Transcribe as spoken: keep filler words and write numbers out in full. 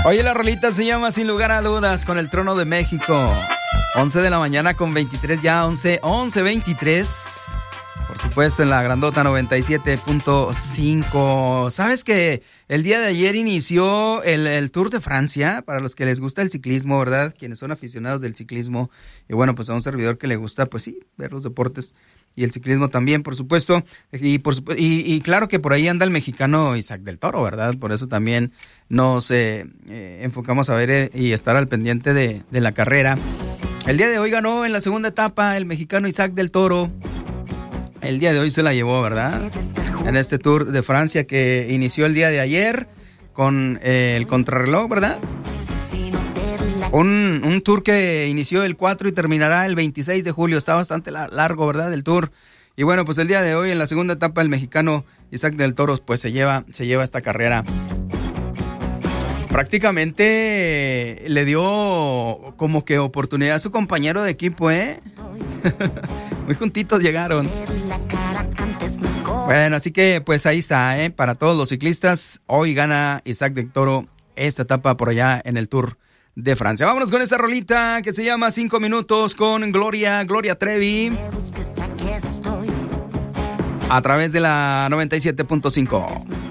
Oye, la rolita se llama Sin Lugar a Dudas con el Trono de México. once de la mañana con veintitrés, ya once, once veintitrés. Por supuesto, en la grandota noventa y siete punto cinco. ¿Sabes que el día de ayer inició el, el Tour de Francia? Para los que les gusta el ciclismo, ¿verdad? Quienes son aficionados del ciclismo. Y bueno, pues a un servidor que le gusta, pues sí, ver los deportes. Y el ciclismo también, por supuesto. Y, por, y, y claro que por ahí anda el mexicano Isaac del Toro, ¿verdad? Por eso también nos eh, eh, enfocamos a ver eh, y estar al pendiente de, de la carrera. El día de hoy ganó en la segunda etapa el mexicano Isaac del Toro. El día de hoy se la llevó, ¿verdad? En este Tour de Francia que inició el día de ayer con eh, el contrarreloj, ¿verdad? Un, un tour que inició el cuatro y terminará el veintiséis de julio. Está bastante largo, ¿verdad? El tour. Y bueno, pues el día de hoy, en la segunda etapa, el mexicano Isaac del Toro, pues se lleva, se lleva esta carrera. Prácticamente le dio como que oportunidad a su compañero de equipo, ¿eh? Muy juntitos llegaron. Bueno, así que pues ahí está, ¿eh? Para todos los ciclistas, hoy gana Isaac del Toro esta etapa por allá en el Tour de Francia. Vámonos con esta rolita que se llama Cinco Minutos con Gloria, Gloria Trevi. A través de la noventa y siete punto cinco.